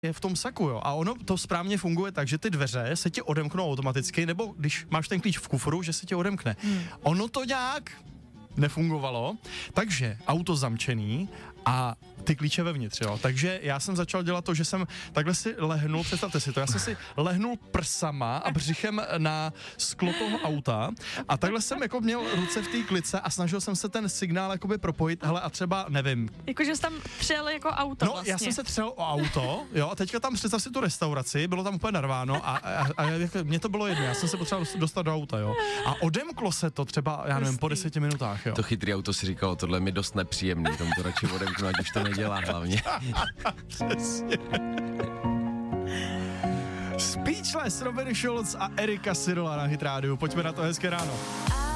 je v tom saku, jo. A ono to správně funguje tak, že ty dveře se ti odemknou automaticky, nebo když máš ten klíč v kufru, že se ti odemkne. Ono to nějak nefungovalo, takže auto zamčený a ty klíče vevnitř, jo. Takže já jsem začal dělat to, že jsem takhle si lehnul, představte si to, já jsem si lehnul prsama a břichem na sklo toho auta a takhle jsem jako měl ruce v té klice a snažil jsem se ten signál jakoby propojit, hele a třeba, nevím. Jakože jsi tam třel jako auto No, vlastně. já jsem se třel o auto, jo, a teďka tam představ si tu restauraci, bylo tam úplně narváno a mně to bylo jedno, já jsem se potřeboval dostat do auta, jo. A odemklo se to třeba, já nevím, po 10 minutách, jo. To chytrý auto si říkalo, tohle je mi dost nepříjemný, tomu to radši odemknu, ať už to nedělá hlavně. Přesně. Speechless, Robin Schulz a Erika Cyrilla na Hit Radio. Pojďme na to, hezké ráno.